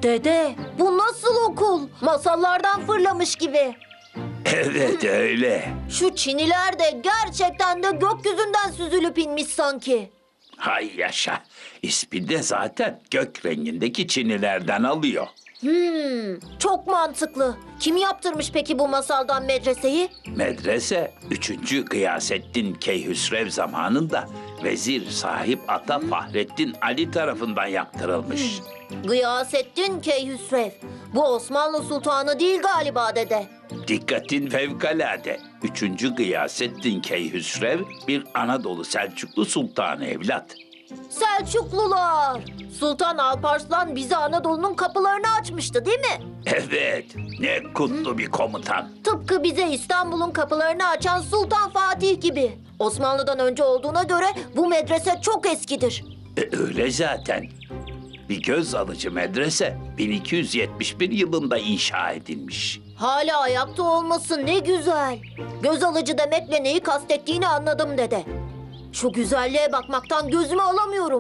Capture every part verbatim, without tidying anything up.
Dede, bu nasıl okul? Masallardan fırlamış gibi. Evet öyle. Şu çiniler de gerçekten de gökyüzünden süzülüp inmiş sanki. Hay yaşa. İsmi de zaten gök rengindeki çinilerden alıyor. Hmm, çok mantıklı. Kim yaptırmış peki bu masaldan medreseyi? Medrese üçüncü Gıyasettin Keyhüsrev zamanında vezir sahip ata Fahrettin Ali tarafından yaptırılmış. Gıyasettin Keyhüsrev. Bu Osmanlı Sultanı değil galiba dede. Dikkatin fevkalade. Üçüncü Gıyasettin Keyhüsrev bir Anadolu Selçuklu sultanı evlat. Selçuklular. Sultan Alparslan bize Anadolu'nun kapılarını açmıştı değil mi? Evet, ne kutlu bir komutan. Tıpkı bize İstanbul'un kapılarını açan Sultan Fatih gibi. Osmanlı'dan önce olduğuna göre bu medrese çok eskidir. E, öyle zaten. Bir göz alıcı medrese bin iki yüz yetmiş bir yılında inşa edilmiş. Hala ayakta olması ne güzel. Göz alıcı demekle neyi kastettiğini anladım dede. Şu güzelliğe bakmaktan gözümü alamıyorum.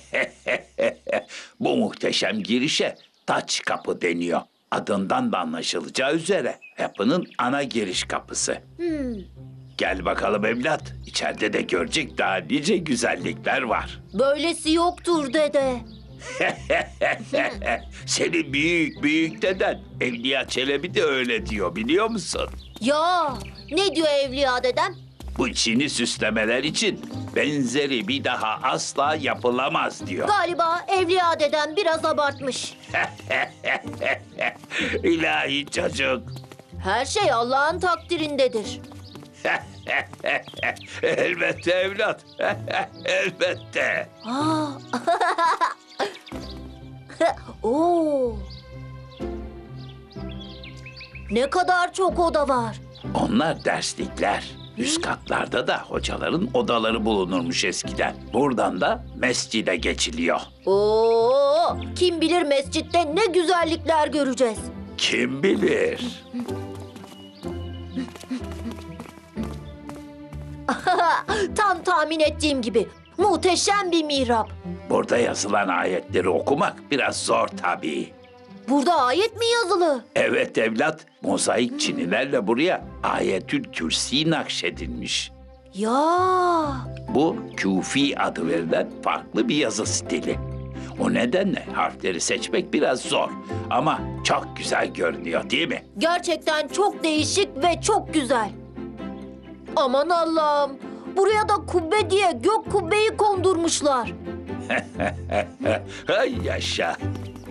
Bu muhteşem girişe taç kapı deniyor. Adından da anlaşılacağı üzere yapının ana giriş kapısı. Hmm, Gel bakalım evlat. İçeride de görecek daha nice güzellikler var. böylesi yoktur dede. Senin büyük büyük deden Evliya Çelebi de öyle diyor biliyor musun? Ya ne diyor Evliya dedem? Bu Çin'i süslemeler için benzeri bir daha asla yapılamaz diyor. Galiba Evliya dedem biraz abartmış. İlahi çocuk. Her şey Allah'ın takdirindedir. Elbette evlat. Elbette. Aa. Oo. Ne kadar çok oda var. Onlar derslikler. Üst katlarda da hocaların odaları bulunurmuş eskiden. Buradan da mescide geçiliyor. Oo, kim bilir mescitte ne güzellikler göreceğiz. Kim bilir? Tam tahmin ettiğim gibi. Muhteşem bir mihrap. Burada yazılan ayetleri okumak biraz zor tabii. Burada ayet mi yazılı? Evet evlat, mozaik çinilerle buraya Ayetül Kürsi nakşedilmiş. Ya. Bu Küfi adı verilen farklı bir yazı stili. O nedenle harfleri seçmek biraz zor ama çok güzel görünüyor değil mi? Gerçekten çok değişik ve çok güzel. Aman Allah'ım. Buraya da kubbe diye gök kubbeyi kondurmuşlar. Hay yaşa.